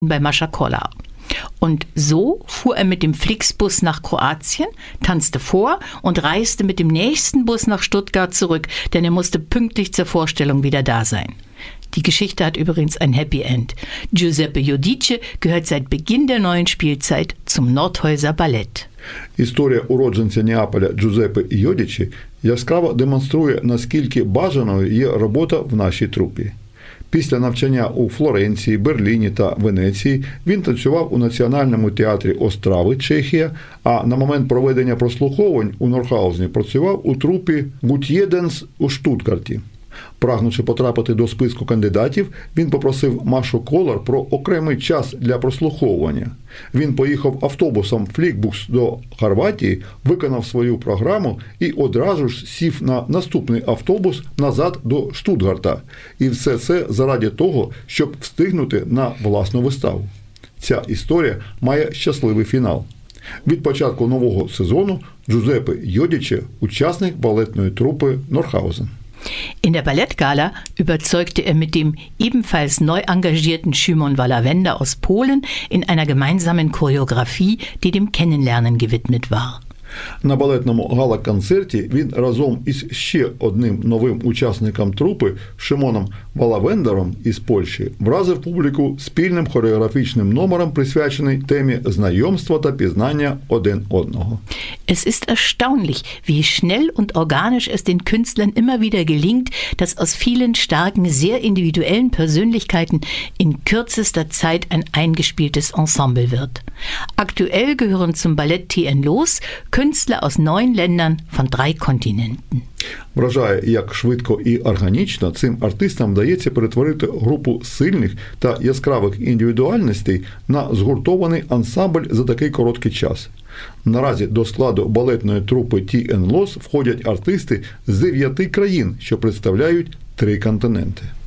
bei Maschakola. Und so fuhr er mit dem Flixbus nach Kroatien, tanzte vor und reiste mit dem nächsten Bus nach Stuttgart zurück, denn er musste pünktlich zur Vorstellung wieder da sein. Die Geschichte hat übrigens ein Happy End. Giuseppe Giudice gehört seit Beginn der neuen Spielzeit zum Nordhäuser Ballett. Історія уродженця Неаполя Джузеппе Йодічі яскраво демонструє, наскільки бажаною є робота в нашій трупі. Після навчання у Флоренції, Берліні та Венеції він танцював у Національному театрі Острави, Чехія, а на момент проведення прослуховувань у Норхаузені працював у трупі Гут'єденс у Штутгарті. Прагнучи потрапити до списку кандидатів, він попросив Машу Колор про окремий час для прослуховування. Він поїхав автобусом Флікбус до Хорватії, виконав свою програму і одразу ж сів на наступний автобус назад до Штутгарта. І все це заради того, щоб встигнути на власну виставу. Ця історія має щасливий фінал. Від початку нового сезону Джузеппе Йодіче – учасник балетної трупи Норхаузен. In der Ballettgala überzeugte er mit dem ebenfalls neu engagierten Szymon Walawenda aus Polen in einer gemeinsamen Choreografie, die dem Kennenlernen gewidmet war. На балетному гала-концерті він разом із ще одним новим учасником трупи Шимоном Валавендером із Польщі вразив публіку спільним хореографічним номером, присвячений темі знайомства та пізнання один одного. Es ist erstaunlich, wie schnell und organisch es den Künstlern immer wieder gelingt, dass aus vielen starken, sehr individuellen Persönlichkeiten in kürzester Zeit ein eingespieltes Ensemble wird. Aktuell gehören zum Ballett TN Los Künstler aus 9 Ländern von 3 Kontinenten. Вражає, як швидко і органічно цим артистам вдається перетворити групу сильних та яскравих індивідуальностей на згуртований ансамбль за такий короткий час. Наразі до складу балетної трупи TN Los входять артисти з 9 країн, що представляють 3 континенти.